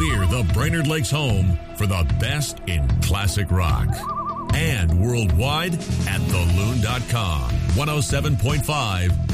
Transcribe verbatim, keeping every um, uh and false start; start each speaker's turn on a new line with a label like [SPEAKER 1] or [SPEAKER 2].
[SPEAKER 1] We're the Brainerd Lakes home for the best in classic rock. And worldwide at the loon dot com. one oh seven point five